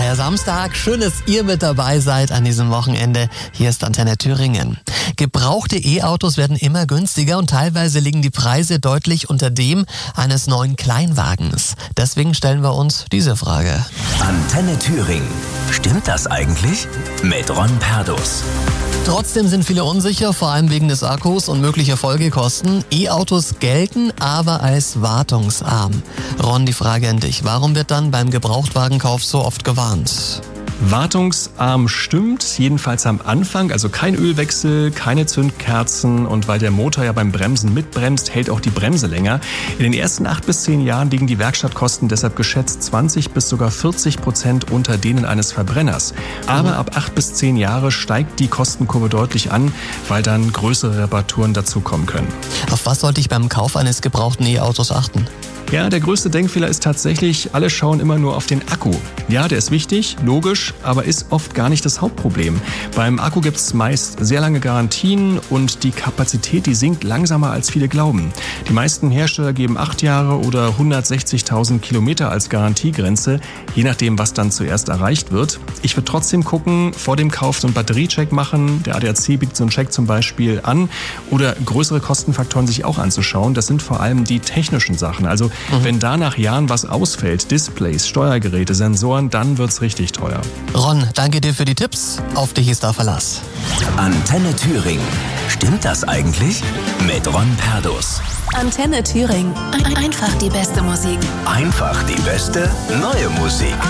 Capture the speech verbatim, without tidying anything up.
ja Samstag. Schön, dass ihr mit dabei seid an diesem Wochenende. Hier ist Antenne Thüringen. Gebrauchte E-Autos werden immer günstiger und teilweise liegen die Preise deutlich unter dem eines neuen Kleinwagens. Deswegen stellen wir uns diese Frage. Antenne Thüringen. Stimmt das eigentlich? Mit Ron Perdus. Trotzdem sind viele unsicher, vor allem wegen des Akkus und möglicher Folgekosten. E-Autos gelten aber als wartungsarm. Ron, die Frage an dich. Warum wird dann beim Gebrauchtwagenkauf so oft gewarnt? Wartungsarm stimmt, jedenfalls am Anfang, also kein Ölwechsel, keine Zündkerzen und weil der Motor ja beim Bremsen mitbremst, hält auch die Bremse länger. In den ersten acht bis zehn Jahren liegen die Werkstattkosten deshalb geschätzt zwanzig bis sogar vierzig Prozent unter denen eines Verbrenners. Aber ab acht bis zehn Jahre steigt die Kostenkurve deutlich an, weil dann größere Reparaturen dazukommen können. Auf was sollte ich beim Kauf eines gebrauchten E-Autos achten? Ja, der größte Denkfehler ist tatsächlich, alle schauen immer nur auf den Akku. Ja, der ist wichtig, logisch, aber ist oft gar nicht das Hauptproblem. Beim Akku gibt es meist sehr lange Garantien und die Kapazität, die sinkt langsamer als viele glauben. Die meisten Hersteller geben acht Jahre oder hundertsechzigtausend Kilometer als Garantiegrenze, je nachdem, was dann zuerst erreicht wird. Ich würde trotzdem gucken, vor dem Kauf so einen Batteriecheck machen. Der A D A C bietet so einen Check zum Beispiel an oder größere Kostenfaktoren sich auch anzuschauen. Das sind vor allem die technischen Sachen. Also Mhm. wenn da nach Jahren was ausfällt, Displays, Steuergeräte, Sensoren, dann wird's richtig teuer. Ron, danke dir für die Tipps. Auf dich ist da Verlass. Antenne Thüringen. Stimmt das eigentlich? Mit Ron Perdus. Antenne Thüringen. Einfach die beste Musik. Einfach die beste neue Musik.